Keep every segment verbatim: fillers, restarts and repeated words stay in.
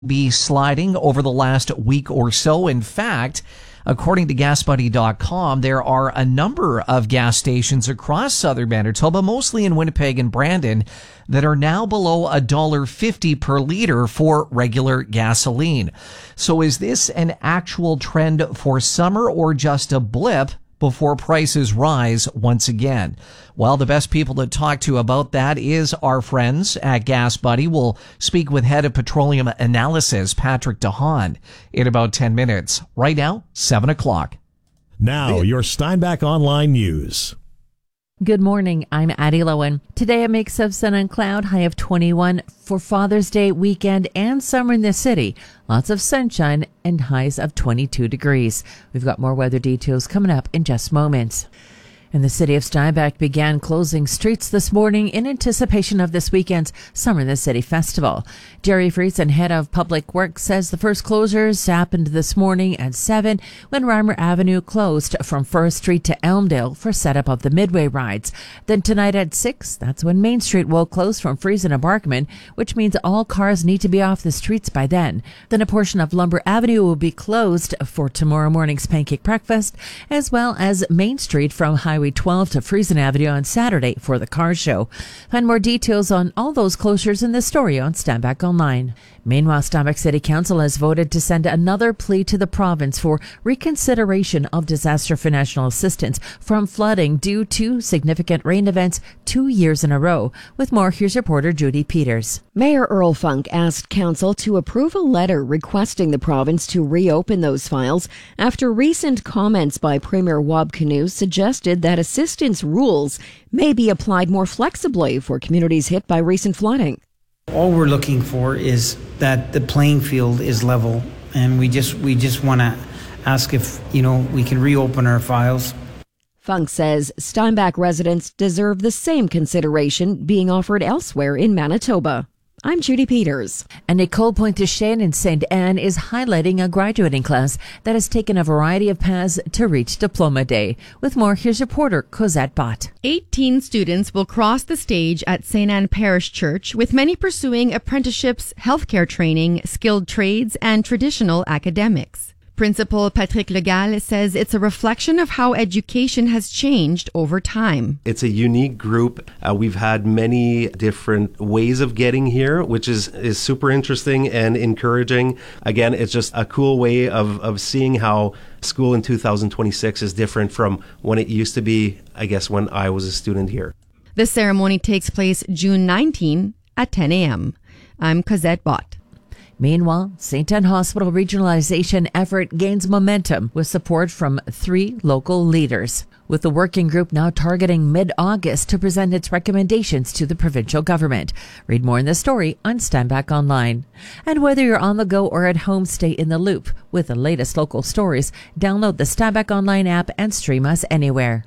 be sliding over the last week or so. In fact, according to gas buddy dot com, there are a number of gas stations across southern Manitoba, mostly in Winnipeg and Brandon, that are now below one dollar fifty per liter for regular gasoline. So is this an actual trend for summer or just a blip before prices rise once again? Well, the best people to talk to about that is our friends at Gas Buddy. We'll speak with Head of Petroleum Analysis, Patrick DeHaan, in about ten minutes. Right now, seven o'clock. Now, your Steinbach Online News. Good morning. I'm Addie Lowen. Today, a mix of sun and cloud, high of twenty-one for Father's Day weekend and summer in the city. Lots of sunshine and highs of twenty-two degrees. We've got more weather details coming up in just moments. And the city of Steinbach began closing streets this morning in anticipation of this weekend's Summer in the City Festival. Jerry Friesen, head of Public Works, says the first closures happened this morning at seven when Reimer Avenue closed from First Street to Elmdale for setup of the Midway rides. Then tonight at six, that's when Main Street will close from Friesen and Barkman, which means all cars need to be off the streets by then. Then a portion of Lumber Avenue will be closed for tomorrow morning's pancake breakfast, as well as Main Street from Highway twelve to Friesen Avenue on Saturday for the car show. Find more details on all those closures in this story on Steinbach Online. Meanwhile, Steinbach City Council has voted to send another plea to the province for reconsideration of disaster financial assistance from flooding due to significant rain events two years in a row. With more, here's reporter Judy Peters. Mayor Earl Funk asked Council to approve a letter requesting the province to reopen those files after recent comments by Premier Wab Kinew suggested that assistance rules may be applied more flexibly for communities hit by recent flooding. All we're looking for is that the playing field is level, and we just we just want to ask if, you know, we can reopen our files. Funk says Steinbach residents deserve the same consideration being offered elsewhere in Manitoba. I'm Judy Peters. And Nicole Pointe-Duchesne in Saint Anne is highlighting a graduating class that has taken a variety of paths to reach Diploma Day. With more, here's reporter Cosette Bott. eighteen students will cross the stage at Saint Anne Parish Church, with many pursuing apprenticeships, healthcare training, skilled trades, and traditional academics. Principal Patrick Legal says it's a reflection of how education has changed over time. It's a unique group. Uh, we've had many different ways of getting here, which is, is super interesting and encouraging. Again, it's just a cool way of, of seeing how school in two thousand twenty-six is different from when it used to be, I guess, when I was a student here. The ceremony takes place June nineteenth at ten a.m. I'm Cosette Bott. Meanwhile, Saint Anne Hospital regionalization effort gains momentum with support from three local leaders, with the working group now targeting mid-August to present its recommendations to the provincial government. Read more in the story on Steinbach Online. And whether you're on the go or at home, stay in the loop with the latest local stories. Download the Steinbach Online app and stream us anywhere.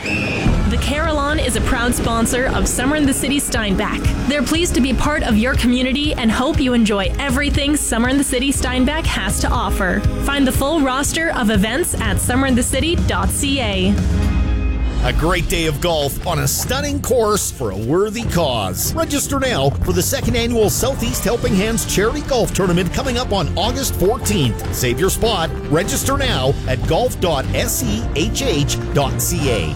The Carillon is a proud sponsor of Summer in the City Steinbach. They're pleased to be part of your community and hope you enjoy everything Summer in the City Steinbach has to offer. Find the full roster of events at summer in the city dot c a. A great day of golf on a stunning course for a worthy cause. Register now for the second annual Southeast Helping Hands Charity Golf Tournament coming up on August fourteenth. Save your spot. Register now at golf dot sehh dot c a.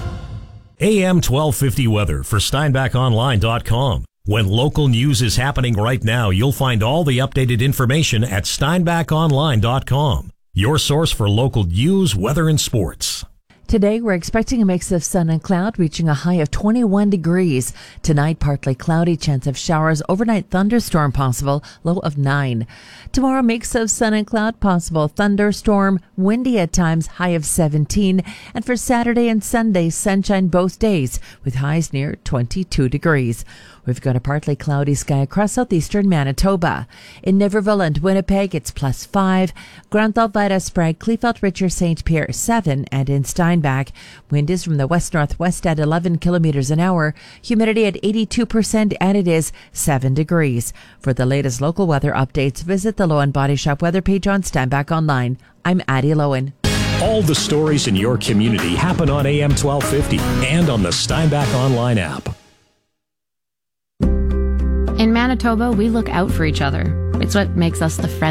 A M twelve fifty weather for Steinbach Online dot com. When local news is happening right now, you'll find all the updated information at Steinbach Online dot com. Your source for local news, weather, and sports. Today, we're expecting a mix of sun and cloud, reaching a high of twenty-one degrees. Tonight, partly cloudy, chance of showers, overnight thunderstorm possible, low of nine. Tomorrow, mix of sun and cloud, possible thunderstorm, windy at times, high of seventeen. And for Saturday and Sunday, sunshine both days, with highs near twenty-two degrees. We've got a partly cloudy sky across southeastern Manitoba. In Niverville and Winnipeg, it's plus five. Grand Thought, Sprague, Kleefeld, Richer, Saint Pierre, seven. And in Steinbach, wind is from the west-northwest at eleven kilometers an hour. Humidity at eighty-two percent, and it is seven degrees. For the latest local weather updates, visit the Lowen Body Shop weather page on Steinbach Online. I'm Addie Lowen. All the stories in your community happen on A M twelve fifty and on the Steinbach Online app. In Manitoba, we look out for each other. It's what makes us the friendly